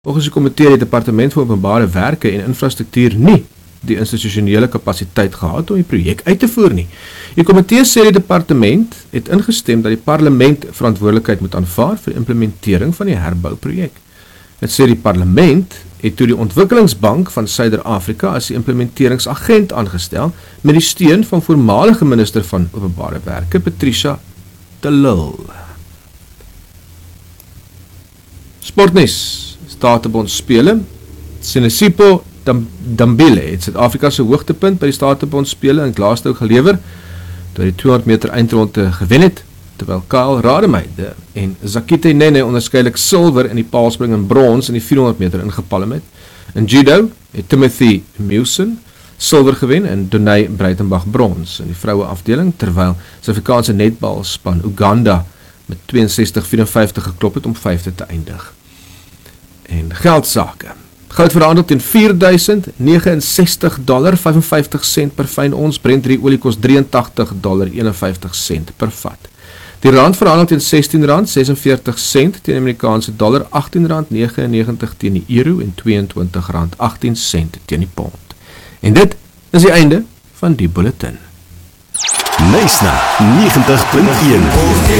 Volgens die komitee het die departement vir openbare werke en infrastruktuur nie die institusionele kapasiteit gehad om die projek uit te voer nie. Die komitee sê die departement het ingestem dat die parlement verantwoordelikheid moet aanvaar vir die implementering van die herbouprojek. Dit sê die parlement het toe die Ontwikkelingsbank van Suider-Afrika as die implementeringsagent aangestel met die steun van voormalige minister van openbare werke, Patricia de Lille. Sportnuus. Statebond spele. Sinesipho Dambile het Suid-Afrika se hoogtepunt by die Statebond spele in Glasgow gelewer, toe die 200 meter eindronde gewen het, terwyl Kyle Rademacher en Zakite Nene onderskeidelik silwer in die paalspring en brons in die 400 meter ingepalm het. In judo het Timothy Mewson silwer gewen en Donay Breitenbach brons in die vroue afdeling, terwyl Suid-Afrikaanse netbalspan Uganda met 62-54 geklop het om 5de te eindig. En geldsake. Goud verhandel teen $4,069.55 per fyn ons, Brent olie kos $83.51 per vat. Die rand verhandel teen R16.46 teen Amerikaanse dollar, R18.99 teen die euro en R22.18 teen die pond. En dit is die einde van die bulletin. Nice na 90.1